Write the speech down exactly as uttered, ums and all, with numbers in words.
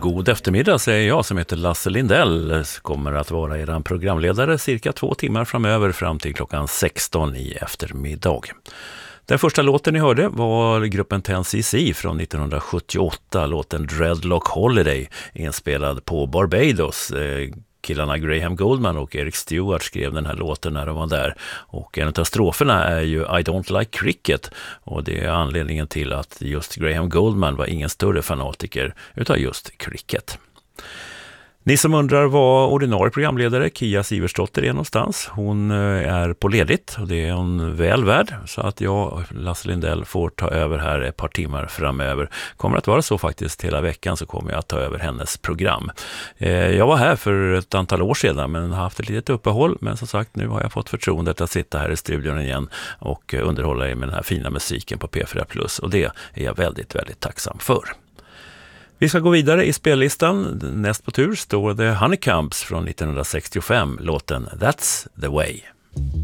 God eftermiddag säger jag som heter Lasse Lindell. Kommer att vara er programledare cirka två timmar framöver fram till klockan sexton i eftermiddag. Den första låten ni hörde var gruppen ten C C från nittonhundrasjuttioåtta, låten Dreadlock Holiday, inspelad på Barbados. Killarna Graham Goldman och Eric Stewart skrev den här låten när de var där. Och en av stroferna är ju I don't like cricket. Och det är anledningen till att just Graham Goldman var ingen större fanatiker utav just cricket. Ni som undrar vad ordinarie programledare Kia Siversdotter är någonstans. Hon är på ledigt och det är hon väl värd. Så att jag, Lasse Lindell, får ta över här ett par timmar framöver. Kommer att vara så faktiskt hela veckan, så kommer jag att ta över hennes program. Jag var här för ett antal år sedan men har haft ett litet uppehåll. Men som sagt, nu har jag fått förtroendet att sitta här i studion igen och underhålla er med den här fina musiken på P fyra Plus. Och det är jag väldigt, väldigt tacksam för. Vi ska gå vidare i spellistan. Näst på tur står The Honeycombs från nittonhundrasextiofem, låten That's the Way.